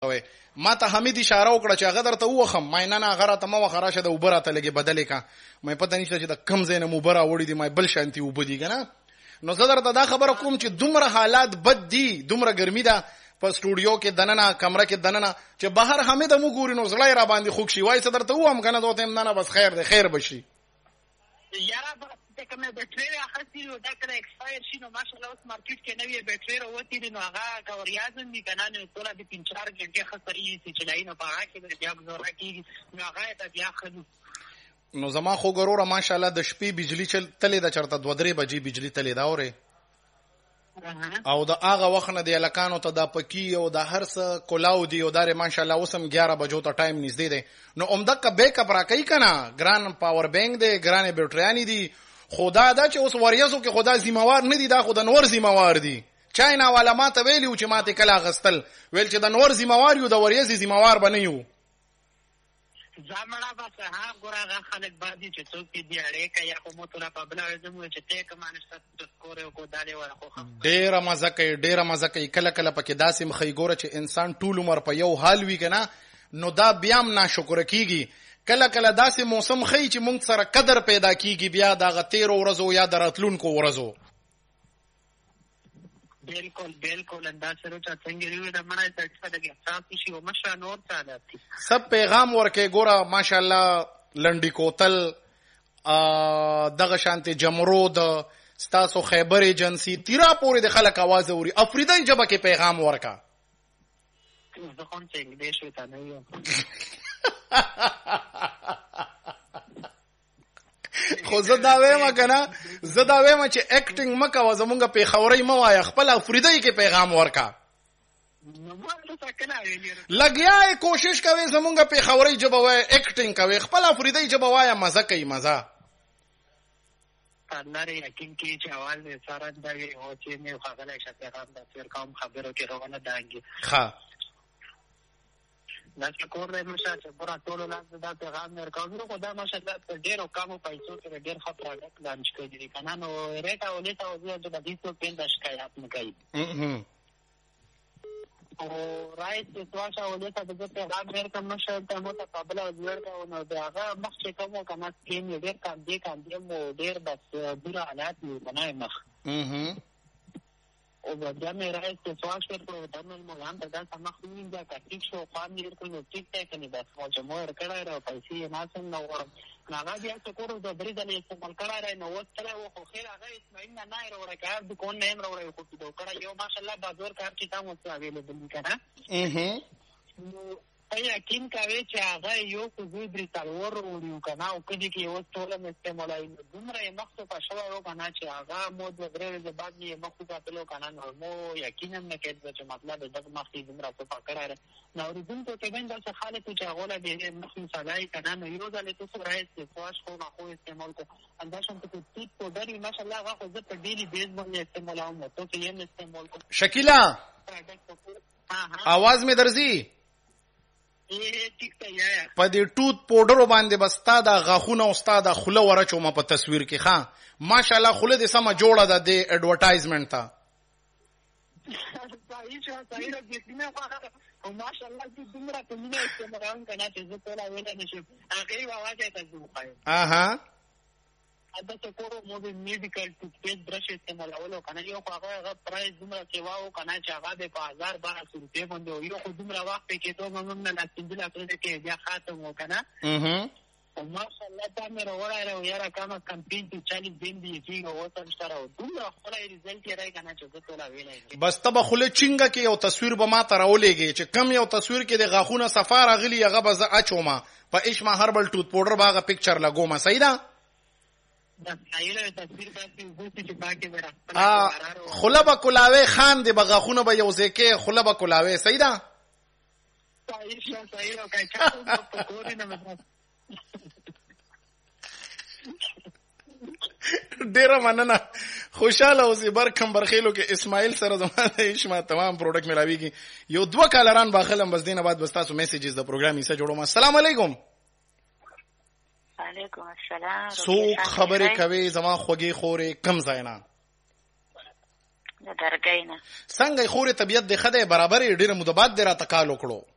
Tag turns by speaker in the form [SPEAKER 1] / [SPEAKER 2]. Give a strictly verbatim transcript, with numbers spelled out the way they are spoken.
[SPEAKER 1] وای ما ته حمید اشاره وکړه چې هغه درته وخم ما نه نه غره ته ما وخراشه د وبره ته لګي بدلې کا مې پته نشته چې د کم زین مبره وړي دي ما بل شانتي وبدي کنه نو زه درته دا خبره کوم چې دومره حالات بد دي دومره ګرمي ده په سټوډیو کې دننه کمره کې دننه چې بهر حمید مو ګوري نو زړه را باندې خوښ شي وای څه درته وام کنه دوته هم نه بس خیر ده خیر بشي
[SPEAKER 2] یاره د کومه بیټری اخستې او دا کله ایکسپایر شي نو ماشاءالله اوس مارکیټ کې نوې بیټری راوتی نو هغه کاوریازم دي کنه نو ټول د تین چار غنټې خسرې چې چلای نه پاره کې بیا زوره کېږي نو هغه ته بیا خلو
[SPEAKER 1] نو زما خو ګوره ماشاءالله د شپې بجلی چل تلې دا چرته دوه درې بجې بجلی تلې دا اورې او د هغه وخت نه د الکانو ته د پکی او د هر څه کولاو دی او دار ماشاءالله اوسم اګیاره بجو ته ټایم نږدې دی نو عمدک بیک اپ راکې کنه ګران پاور بانک دی ګران بیټریانی دی خدا دا چې اوس وریاسو کې خدا ذمہوار نه دی دا خدا نور ذمہوار دی چاینا والا ما ته ویلو چې ماته کلا غستل ویل چې د نور ذمہوار یو د وریاسي ذمہوار بنئیو
[SPEAKER 2] زمړه بس ها ګورغه خلک باندې چې څوک دې اړې کوي خو مو ټول په بل ورځم چې ته کومه نشته سکور او کو دالې ور خو
[SPEAKER 1] ډېر مزه کوي ډېر مزه کوي کله کله پکې داسې مخې ګوره چې انسان ټول عمر په یو حال وی کنه نو دا بیا هم ناشکر کیږي کله کله داسې موسم خی چې مونږ سره قدر پیدا کیږي بیا د غتیر ورځو یا دراتلونکو ورځو
[SPEAKER 2] بالکل بالکل انداز سره چې څنګه لري دا مړای ته څه دغه احساس شي او مشه نور څه دي
[SPEAKER 1] سب پیغام ورکه ګوره ماشاءالله لنډی کوتل دغه شانته جمرود ستاسو خیبر ایجنسی تیرا پورې د خلک आवाज اوري افریدای جبه کې پیغام ورکا
[SPEAKER 2] زه کوم چې انګلیش وته نه یم
[SPEAKER 1] خو زه دا وایم کنه زه دا وایم چې اکټینګ مکه و زمونږ په خوري مو وای خپل افریدای کې پیغام ورکا لګیا کوشش کوي زمونږ په خوري جبه وای اکټینګ کوي خپل افریدای جبه وای مزه کوي مزه
[SPEAKER 2] الله یقین کې چې اول یې سره دغه او چې نه خبره شته پیغام د تیر کوم خبرو کې روانه دانګي
[SPEAKER 1] ها
[SPEAKER 2] دا چې کور دې مشه چې پورا ټول لاس دا پیغام ورکوي خو دا ماشاءالله په ډېرو کمو پیسو کې ډېر ښه پروډکټ لانچ کړی کنه نو ریټا ولې تا وځي چې د دې څو پنځه شکایت نه کوي او رايت سواشا ولې تا د پیغام ورکوم مشه ته مو ته قابل ورکو نو دا هغه مخ چې کوم کنه سکیم ډېر کم دي کم دي مو ډېر بس ډېر حالات نه مخ او بیا مې راځي چې سواش ورکړو دا مې مولان ته دا سمخوین دا کټیک شو خام یې ورکړو ټیک ټیک نه بس مو چې مو ورکړای را پیسې ما څنګه نو ورم هغه بیا څه کورو د درې ځلې استعمال کړای نو وڅره خو خیر هغه اسماعیل نه نه وروړه کار د کون نه وروړه خو د کړه یو ماشاءالله بازار کار چې تاسو څه اویلیبل کړه
[SPEAKER 1] اها
[SPEAKER 2] ایا کین کوي چې هغه یو کو دوی درې تلور وړو کنه او کدي کې یو ټول استعمالای دومره مخصوص په شوا ورو کنه چې هغه مو د درې د بعد یې مخصوص په کنه نو مو یقینا نه کېد چې مطلب د مخې دومره په پکړه نه ورځم ته کې بند چې خاله ته چاغوله دې مخصوص علی کنه نو یو ځل ته څو راځي فواش خو خو استعمال کو انداشم ته تیت په دری ماشاءالله هغه خو زه په ډیلی بیس باندې استعمالوم ته کې یې استعمال کو
[SPEAKER 1] شکیلا आवाज می درځي په دې ټوت پاوډر باندې بستا دا غاخونه او استاد خله ورچو ما په تصویر کې ښا ماشاءالله خله دې سم جوړه ده د ایڈورټایزمنت ته
[SPEAKER 2] صحیح شه صحیح راځي نه او ماشاءالله دې دومره په مینه استعمال کنه چې زه ټول ویل نشم هغه واجه ته ځوخای
[SPEAKER 1] اها
[SPEAKER 2] اته څو کورو مو د میډیکل ټوثپیسټ برش استعمالولو کنه یو هغه پرایز دومره سیواو کنه چې هغه د په هزار بارہ سو روپے باندې یو خو دومره وخت کې ته موږ نه لاستندل اخر کې بیا خاتم وکنه
[SPEAKER 1] اها
[SPEAKER 2] ماشاءالله تا مې وروړای یاره کما کمپین ته چالیس دین دی چې او تم سره دومره خلای ریزلټ یې راي کنه چې زه ټول ویلای
[SPEAKER 1] بس تب خله چنګه کې یو تصویر به ما ته راولېږي چې کم یو تصویر کې د غاخونه سفار غلی هغه به زه اچوما په اشما هربل ټوت پاوډر باغه پکچر لګوم صحیح ده خلبه کلاوی خان دی بغاخونه به یو ځکه خلبه کلاوی صحیح ده
[SPEAKER 2] صحیح شه صحیح او کای چا په کوري نه مطلب
[SPEAKER 1] ډیره مننه خوشاله اوسې برکم برخیلو کې اسماعیل سره زموږ اشما تمام پروډکټ ملاویږي یو دوه کالران باخلم بس دینه بعد بس تاسو میسیجز د پروګرام یې جوړوم السلام علیکم
[SPEAKER 3] وعلیکم السلام
[SPEAKER 1] سو خبرې کوي زما خوږی خورې کم زینا
[SPEAKER 3] درګینا
[SPEAKER 1] څنګه خورې طبيعت د خدای برابرې ډیره مدبات دی را تکال وکړو